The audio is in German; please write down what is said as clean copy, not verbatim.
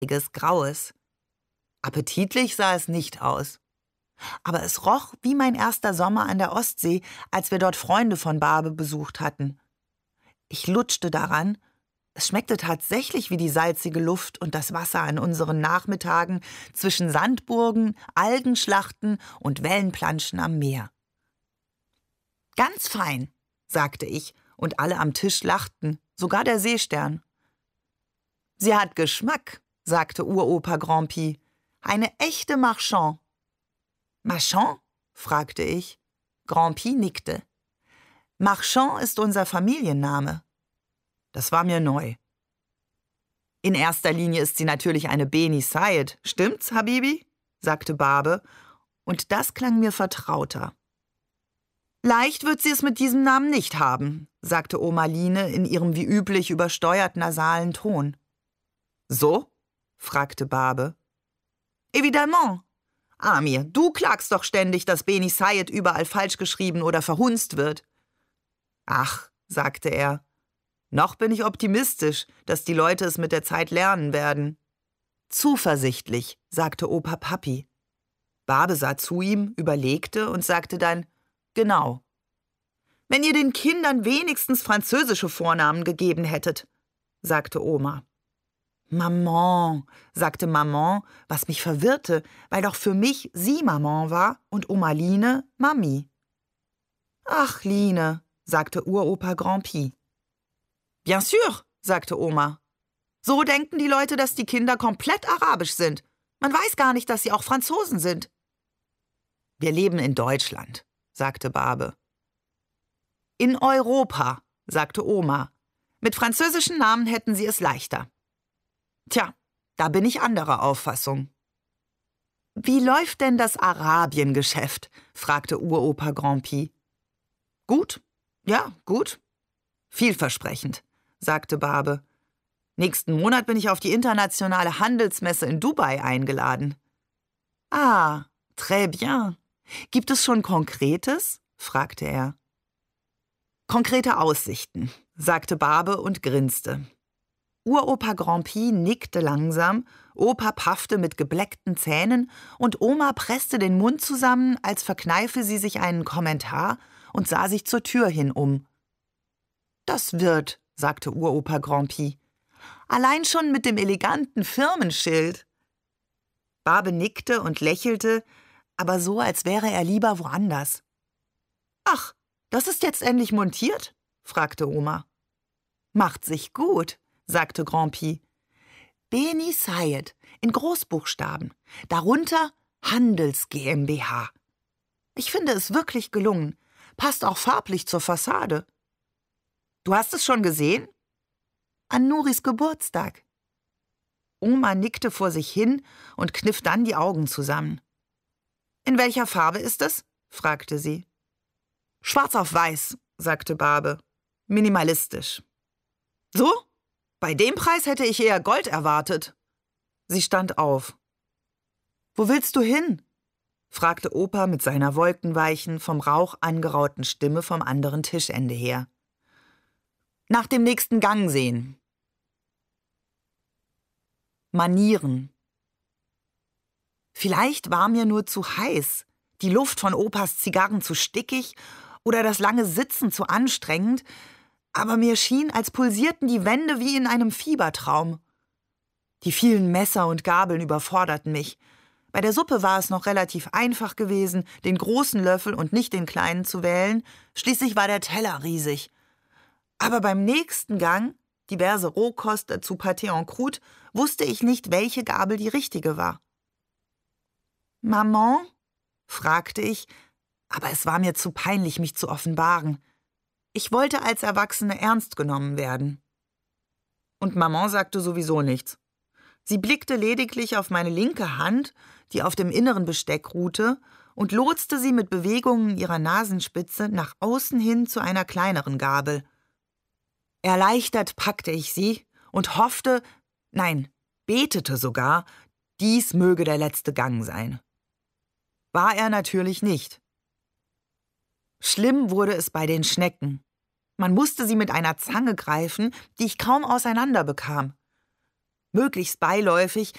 Graues. Appetitlich sah es nicht aus. Aber es roch wie mein erster Sommer an der Ostsee, als wir dort Freunde von Barbe besucht hatten. Ich lutschte daran. Es schmeckte tatsächlich wie die salzige Luft und das Wasser an unseren Nachmittagen zwischen Sandburgen, Algenschlachten und Wellenplanschen am Meer. »Ganz fein«, sagte ich, und alle am Tisch lachten, sogar der Seestern. »Sie hat Geschmack«, sagte Uropa Grand'Pie. »Eine echte Marchand.« »Marchand?« fragte ich. Grand'Pie nickte. »Marchand ist unser Familienname.« Das war mir neu. »In erster Linie ist sie natürlich eine Beni Sayed, stimmt's, Habibi?« sagte Barbe, und das klang mir vertrauter. »Leicht wird sie es mit diesem Namen nicht haben«, sagte Oma Line in ihrem wie üblich übersteuert nasalen Ton. »So?« fragte Barbe. »Évidemment. Amir, du klagst doch ständig, dass Beni Sayed überall falsch geschrieben oder verhunzt wird.« »Ach«, sagte er, »noch bin ich optimistisch, dass die Leute es mit der Zeit lernen werden.« »Zuversichtlich«, sagte Opa Papi. Barbe sah zu ihm, überlegte und sagte dann, »Genau. Wenn ihr den Kindern wenigstens französische Vornamen gegeben hättet«, sagte Oma. »Maman«, sagte Maman, was mich verwirrte, weil doch für mich sie Maman war und Oma Line Mami. »Ach, Line«, sagte Uropa Grand'Pie. »Bien sûr«, sagte Oma. »So denken die Leute, dass die Kinder komplett arabisch sind. Man weiß gar nicht, dass sie auch Franzosen sind.« »Wir leben in Deutschland«, sagte Barbe. »In Europa«, sagte Oma. »Mit französischen Namen hätten sie es leichter.« »Tja, da bin ich anderer Auffassung.« »Wie läuft denn das Arabiengeschäft?« fragte Uropa Grand'Pie. »Gut, ja, gut. Vielversprechend«, sagte Barbe. »Nächsten Monat bin ich auf die internationale Handelsmesse in Dubai eingeladen.« »Ah, très bien. Gibt es schon Konkretes?« fragte er. »Konkrete Aussichten«, sagte Barbe und grinste. Uropa Grand'Pie nickte langsam, Opa paffte mit gebleckten Zähnen und Oma presste den Mund zusammen, als verkneife sie sich einen Kommentar und sah sich zur Tür hin um. »Das wird«, sagte Uropa Grand'Pie. »Allein schon mit dem eleganten Firmenschild.« Barbe nickte und lächelte, aber so, als wäre er lieber woanders. »Ach, das ist jetzt endlich montiert?« fragte Oma. »Macht sich gut«, sagte Grand'Pie. »Beni Sayed, in Großbuchstaben, darunter Handels GmbH. Ich finde es wirklich gelungen, passt auch farblich zur Fassade.« »Du hast es schon gesehen?« »An Nuris Geburtstag.« Oma nickte vor sich hin und kniff dann die Augen zusammen. »In welcher Farbe ist es?« fragte sie. »Schwarz auf weiß«, sagte Barbe. »Minimalistisch.« »So? Bei dem Preis hätte ich eher Gold erwartet.« Sie stand auf. »Wo willst du hin?« fragte Opa mit seiner wolkenweichen, vom Rauch angerauten Stimme vom anderen Tischende her. »Nach dem nächsten Gang sehen.« Manieren. Vielleicht war mir nur zu heiß, die Luft von Opas Zigarren zu stickig oder das lange Sitzen zu anstrengend, aber mir schien, als pulsierten die Wände wie in einem Fiebertraum. Die vielen Messer und Gabeln überforderten mich. Bei der Suppe war es noch relativ einfach gewesen, den großen Löffel und nicht den kleinen zu wählen, schließlich war der Teller riesig. Aber beim nächsten Gang, diverse Rohkost, dazu Pâté en croûte, wusste ich nicht, welche Gabel die richtige war. »Maman?« fragte ich, aber es war mir zu peinlich, mich zu offenbaren. Ich wollte als Erwachsene ernst genommen werden. Und Maman sagte sowieso nichts. Sie blickte lediglich auf meine linke Hand, die auf dem inneren Besteck ruhte, und lotste sie mit Bewegungen ihrer Nasenspitze nach außen hin zu einer kleineren Gabel. Erleichtert packte ich sie und hoffte, nein, betete sogar, dies möge der letzte Gang sein. War er natürlich nicht. Schlimm wurde es bei den Schnecken. Man musste sie mit einer Zange greifen, die ich kaum auseinander bekam. Möglichst beiläufig